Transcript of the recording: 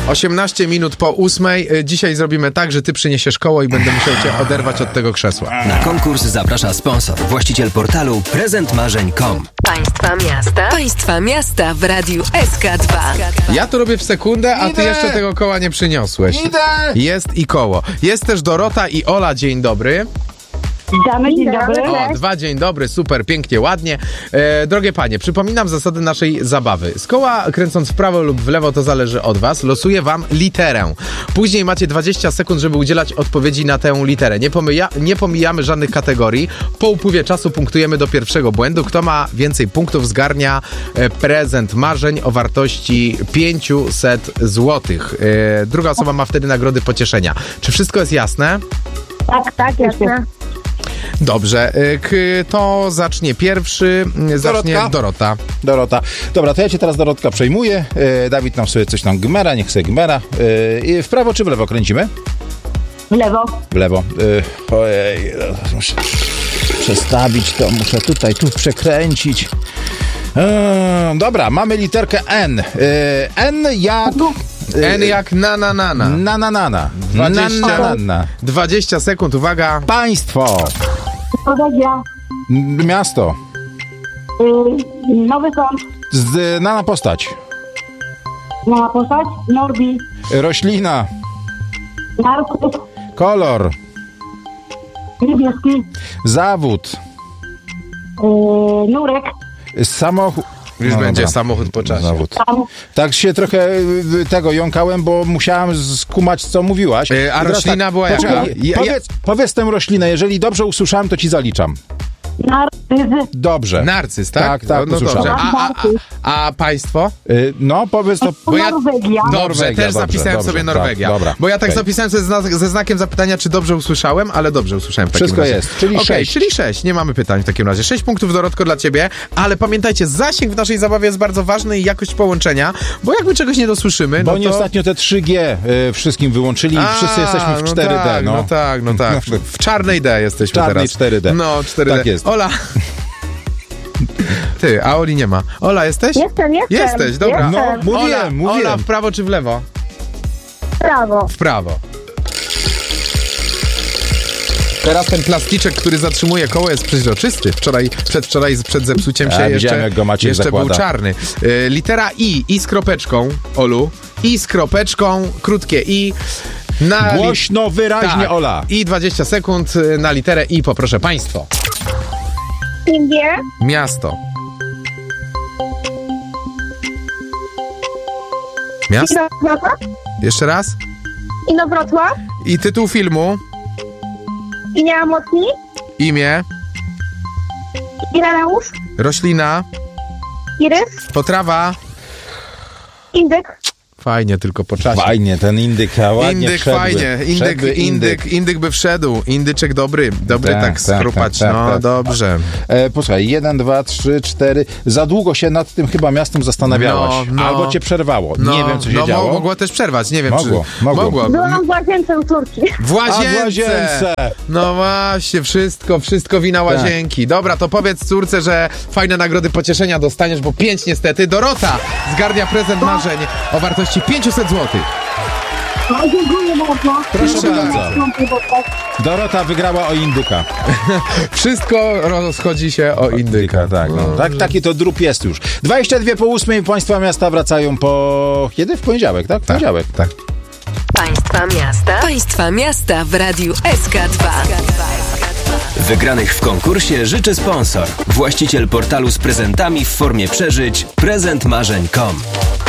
18 minut po 8. Dzisiaj zrobimy tak, że ty przyniesiesz koło i będę musiał cię oderwać od tego krzesła. Na konkurs zaprasza sponsor, właściciel portalu prezentmarzeń.com. Państwa miasta w Radiu SK2. Ja to robię w sekundę, a ty jeszcze tego koła nie przyniosłeś. Jest i koło. Jest też Dorota i Ola, dzień dobry. Witamy, dzień dobry. O, 2, dzień dobry, super, pięknie, ładnie. Drogie panie, przypominam zasady naszej zabawy. Z koła kręcąc w prawo lub w lewo, to zależy od was. Losuję wam literę. Później macie 20 sekund, żeby udzielać odpowiedzi na tę literę. Nie pomijamy żadnych kategorii. Po upływie czasu punktujemy do pierwszego błędu. Kto ma więcej punktów, zgarnia prezent marzeń o wartości 500 zł. Druga osoba ma wtedy nagrody pocieszenia. Czy wszystko jest jasne? Tak, jasne. Dobrze, kto zacznie pierwszy? Zacznie Dorota. Dobra, to ja cię teraz, Dorotka, przejmuję. Dawid nam sobie coś tam gmera, niech sobie gmera. W prawo czy w lewo kręcimy? W lewo. W lewo. Ojej, muszę przestawić to, muszę tu przekręcić. Dobra, mamy literkę N. N jak... N jak na. 20 sekund, uwaga. Państwo. Norwegia. Miasto. Nowy Sącz. Znana postać. Znana postać. Norbi. Roślina. Narcyz. Kolor. Niebieski. Zawód. Nurek. Samochód. Już będzie samochód po czasie. Zawód. Tak się trochę tego jąkałem, bo musiałem skumać, co mówiłaś. A roślina była jaka? Powiedz tę roślinę, jeżeli dobrze usłyszałem, to ci zaliczam. Narcyz. Dobrze. Narcyz, tak? Tak, no usłyszałem. dobrze. A państwo? No, powiedz to. Bo ja, Norwegia. dobrze, Norwegia, też zapisałem sobie Norwegia. Tak, dobra, bo ja tak okay. zapisałem sobie ze znakiem zapytania, czy dobrze usłyszałem, ale dobrze usłyszałem w takim Wszystko razie. jest, czyli 6. Czyli 6, nie mamy pytań w takim razie. 6 punktów, Dorotko, dla ciebie, ale pamiętajcie, zasięg w naszej zabawie jest bardzo ważny i jakość połączenia, bo jak my czegoś nie dosłyszymy, Bo no oni to... ostatnio te 3G wszystkim wyłączyli i wszyscy jesteśmy w 4D. No tak. W czarnej D jesteśmy czarnej teraz. 4D. No, 4D. Tak jest. Ola... Ty, a Oli nie ma. Ola, jesteś? Jestem. Jesteś, dobra. No, mówiłem. Ola, w prawo czy w lewo? Prawo. W prawo. Teraz ten plasticzek, który zatrzymuje koło, jest przeźroczysty. Przedwczoraj przed zepsuciem się widziałem, jak go Maciek jeszcze zakłada. był czarny. Litera I z kropeczką, Olu. I z kropeczką, krótkie I. Głośno, wyraźnie, tak. Ola. I 20 sekund na literę I, poproszę państwo. Indie. Miasto. Miasto? Inowrocław. Jeszcze raz? Inowrocław. I tytuł filmu, Inia Mocni. imię, Ireneusz. roślina, Irys. potrawa. Indyk. Fajnie, tylko po czasie. Fajnie, ten indyk ładnie Indyk, wszedłby. fajnie. Indyk by wszedł. Indyczek dobry. Tak schrupać. Tak. Dobrze. Posłuchaj, 1, 2, 3, 4. Za długo się nad tym chyba miastem zastanawiałaś. No. Albo cię przerwało. Nie wiem, co się działo. Mogło też przerwać. Nie wiem, Mogło. Byłam w łazience u córki. W łazience. No właśnie, wszystko wina łazienki. Dobra, to powiedz córce, że fajne nagrody pocieszenia dostaniesz, bo 5 niestety. Dorota zgarnia prezent marzeń o wartości 500 zł. Dziękuję bardzo. Proszę bardzo. Dorota wygrała o indyka. Wszystko rozchodzi się o indyka. Tak, taki to drób jest już. 22 po 8 państwa miasta wracają po... Kiedy? W poniedziałek, tak? W poniedziałek. Tak. Państwa miasta w Radiu SK2. Wygranych w konkursie życzy sponsor, właściciel portalu z prezentami w formie przeżyć prezentmarzeń.com.